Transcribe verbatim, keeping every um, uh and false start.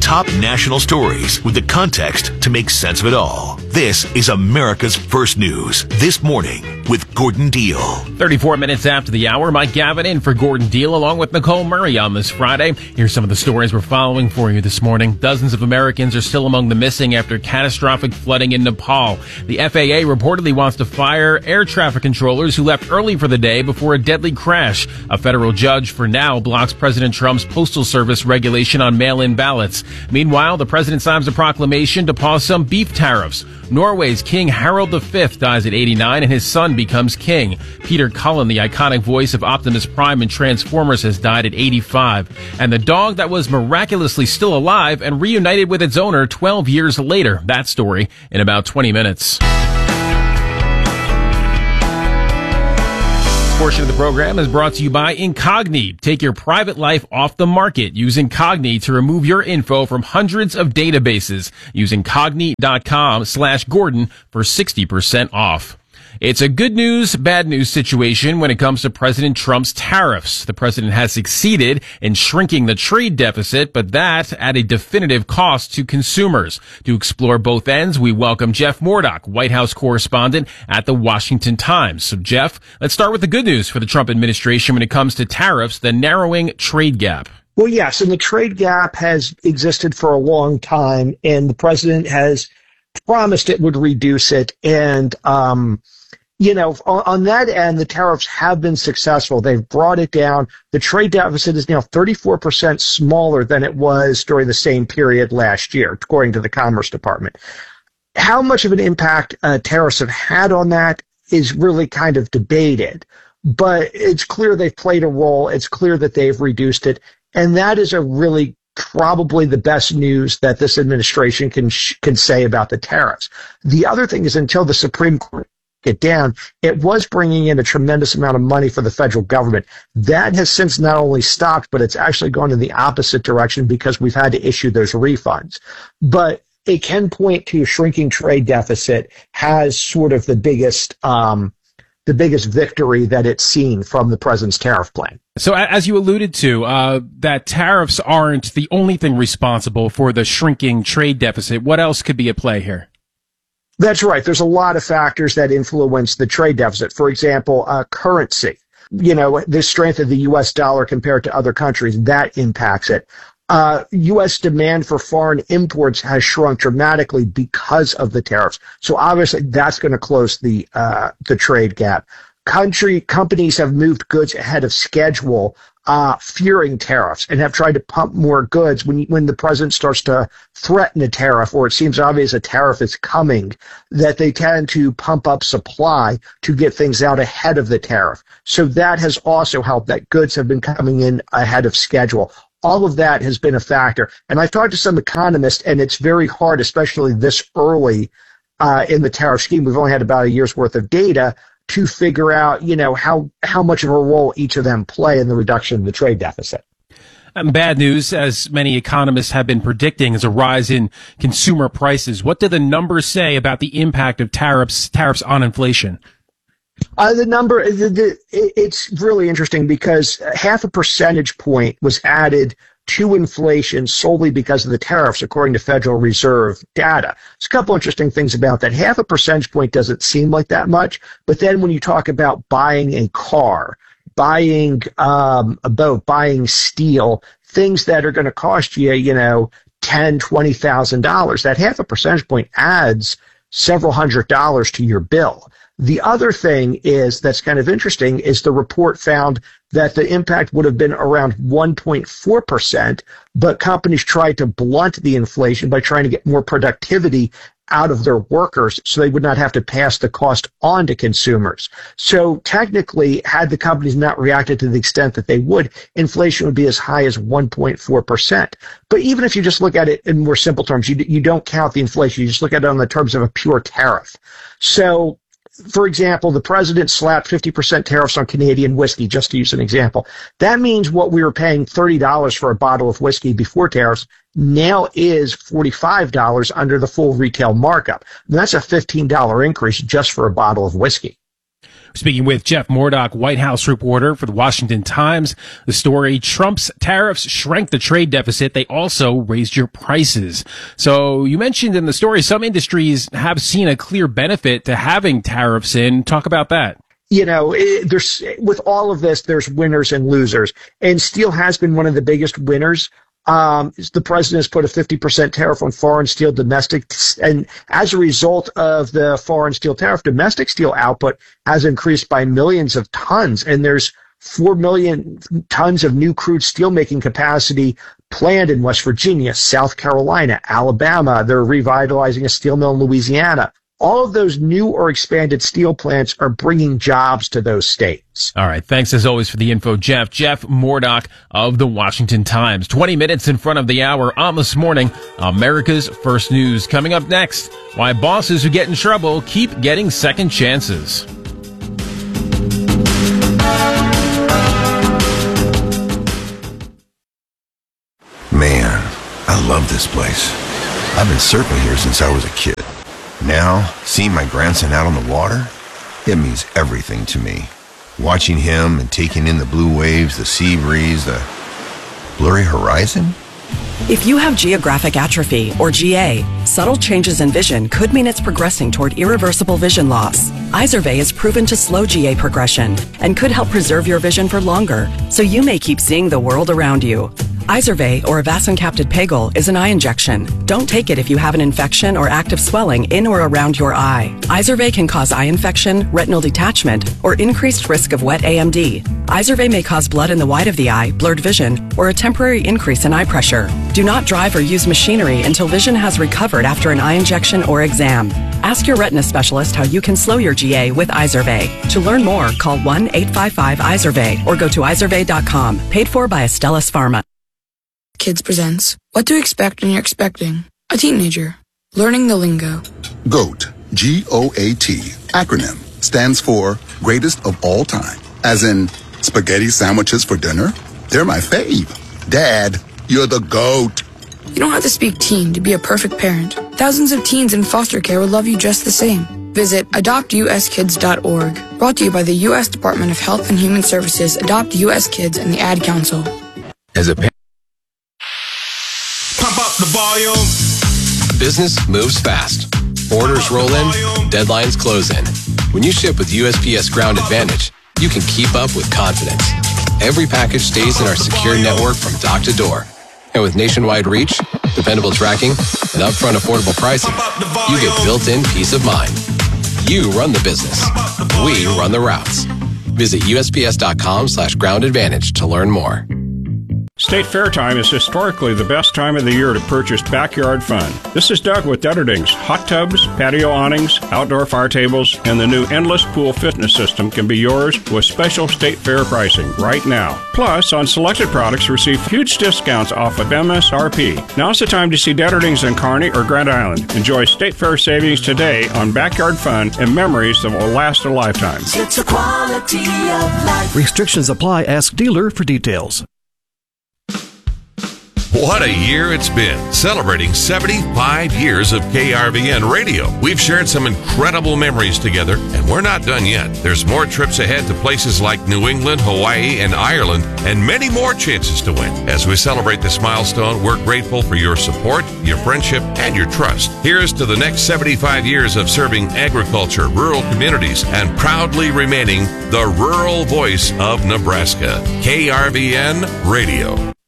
top national stories with the context to make sense of it all. This is America's First News This Morning with Gordon Deal. thirty-four minutes after the hour, Mike Gavin in for Gordon Deal along with Nicole Murray on this Friday. Here's some of the stories we're following for you this morning. Dozens of Americans are still among the missing after catastrophic flooding in Nepal. The F A A reportedly wants to fire air traffic controllers who left early for the day before a deadly crash. A federal judge for now blocks President Trump's Postal Service regulation on mail-in ballots. Meanwhile, the president signs a proclamation to pause some beef tariffs. Norway's King Harald the Fifth dies at eighty-nine and his son becomes king. Peter Cullen, the iconic voice of Optimus Prime in Transformers, has died at eighty-five. And the dog that was miraculously still alive and reunited with its owner twelve years later. That story in about twenty minutes. Portion of the program is brought to you by Incogni. Take your private life off the market. Use Incogni to remove your info from hundreds of databases. Use Incogni.com slash Gordon for sixty percent off. It's a good news, bad news situation when it comes to President Trump's tariffs. The president has succeeded in shrinking the trade deficit, but that at a definitive cost to consumers. To explore both ends, we welcome Jeff Murdoch, White House correspondent at the Washington Times. So, Jeff, let's start with the good news for the Trump administration when it comes to tariffs, the narrowing trade gap. Well, yes, and the trade gap has existed for a long time, and the president has promised it would reduce it, and um You know, on, on that end, the tariffs have been successful. They've brought it down. The trade deficit is now thirty-four percent smaller than it was during the same period last year, according to the Commerce Department. How much of an impact uh, tariffs have had on that is really kind of debated, but it's clear they've played a role. It's clear that they've reduced it, and that is a really probably the best news that this administration can can say about the tariffs. The other thing is, until the Supreme Court it down, it was bringing in a tremendous amount of money for the federal government. That has since not only stopped, but it's actually gone in the opposite direction because we've had to issue those refunds. But it can point to a shrinking trade deficit has sort of the biggest, um, the biggest victory that it's seen from the president's tariff plan. So as you alluded to, uh, that tariffs aren't the only thing responsible for the shrinking trade deficit. What else could be at play here? That's right. There's a lot of factors that influence the trade deficit. For example, uh, currency. You know, the strength of the U S dollar compared to other countries, that impacts it. Uh, U S demand for foreign imports has shrunk dramatically because of the tariffs. So obviously that's going to close the, uh, the trade gap. Country companies have moved goods ahead of schedule, uh, fearing tariffs, and have tried to pump more goods. When when the president starts to threaten a tariff, or it seems obvious a tariff is coming, that they tend to pump up supply to get things out ahead of the tariff. So that has also helped that goods have been coming in ahead of schedule. All of that has been a factor. And I've talked to some economists, and it's very hard, especially this early uh, in the tariff scheme. We've only had about a year's worth of data to figure out, you know, how, how much of a role each of them play in the reduction of the trade deficit. Um, bad news, as many economists have been predicting, is a rise in consumer prices. What do the numbers say about the impact of tariffs, tariffs on inflation? Uh, the number, the, the, it's really interesting because half a percentage point was added to inflation solely because of the tariffs, according to Federal Reserve data. There's a couple interesting things about that. Half a percentage point doesn't seem like that much, but then when you talk about buying a car, buying um, a boat, buying steel, things that are going to cost you, you know, ten, twenty thousand dollars, that half a percentage point adds several hundred dollars to your bill. The other thing is that's kind of interesting is the report found that the impact would have been around one point four percent, but companies tried to blunt the inflation by trying to get more productivity out of their workers so they would not have to pass the cost on to consumers. So technically, had the companies not reacted to the extent that they would, inflation would be as high as one point four percent. But even if you just look at it in more simple terms, you, you don't count the inflation, you just look at it on the terms of a pure tariff. So for example, the president slapped fifty percent tariffs on Canadian whiskey, just to use an example. That means what we were paying thirty dollars for a bottle of whiskey before tariffs now is forty-five dollars under the full retail markup. And that's a fifteen dollars increase just for a bottle of whiskey. Speaking with Jeff Murdoch, White House reporter for the Washington Times. The story, Trump's tariffs shrank the trade deficit. They also raised your prices. So you mentioned in the story some industries have seen a clear benefit to having tariffs in. Talk about that. You know, it, there's with all of this, there's winners and losers. And steel has been one of the biggest winners. Um, the president has put a fifty percent tariff on foreign steel, domestic, and as a result of the foreign steel tariff, domestic steel output has increased by millions of tons, and there's four million tons of new crude steelmaking capacity planned in West Virginia, South Carolina, Alabama. They're revitalizing a steel mill in Louisiana. All of those new or expanded steel plants are bringing jobs to those states. All right. Thanks as always for the info, Jeff. Jeff Murdoch of the Washington Times. twenty minutes in front of the hour on This Morning, America's First News. Coming up next, why bosses who get in trouble keep getting second chances. Man, I love this place. I've been surfing here since I was a kid. Now, seeing my grandson out on the water, it means everything to me. Watching him and taking in the blue waves, the sea breeze, the blurry horizon. If you have geographic atrophy, or G A, subtle changes in vision could mean it's progressing toward irreversible vision loss. Izervay is proven to slow G A progression and could help preserve your vision for longer, so you may keep seeing the world around you. Izervay, or avacincaptad pegol, is an eye injection. Don't take it if you have an infection or active swelling in or around your eye. Izervay can cause eye infection, retinal detachment, or increased risk of wet A M D. Izervay may cause blood in the white of the eye, blurred vision, or a temporary increase in eye pressure. Do not drive or use machinery until vision has recovered after an eye injection or exam. Ask your retina specialist how you can slow your G A with Izervay. To learn more, call one eight five five Izervay or go to izervay dot com. Paid for by Astellas Pharma. Kids presents What to Expect When You're Expecting a Teenager. Learning the Lingo. GOAT, G O A T, acronym, stands for Greatest of All Time. As in, spaghetti sandwiches for dinner? They're my fave. Dad, you're the GOAT. You don't have to speak teen to be a perfect parent. Thousands of teens in foster care will love you just the same. Visit adopt u s kids dot org. Brought to you by the U S Department of Health and Human Services, Adopt U S Kids, and the Ad Council. As a parent, pump up the volume. Business moves fast. Orders roll in, deadlines close in. When you ship with U S P S Ground Advantage, you can keep up with confidence. Every package stays in our secure network from dock to door. And with nationwide reach, dependable tracking, and upfront affordable pricing, you get built-in peace of mind. You run the business. We run the routes. Visit U S P S dot com slash ground advantage to learn more. State Fair time is historically the best time of the year to purchase backyard fun. This is Doug with Dutterdings. Hot tubs, patio awnings, outdoor fire tables, and the new Endless Pool fitness system can be yours with special State Fair pricing right now. Plus, on selected products, receive huge discounts off of M S R P. Now's the time to see Dutterdings in Kearney or Grand Island. Enjoy State Fair savings today on backyard fun and memories that will last a lifetime. It's a quality of life. Restrictions apply. Ask dealer for details. What a year it's been, celebrating seventy-five years of K R V N radio. We've shared some incredible memories together, and we're not done yet. There's more trips ahead to places like New England, Hawaii, and Ireland, and many more chances to win. As we celebrate this milestone, we're grateful for your support, your friendship, and your trust. Here's to the next seventy-five years of serving agriculture, rural communities, and proudly remaining the rural voice of Nebraska. K R V N Radio.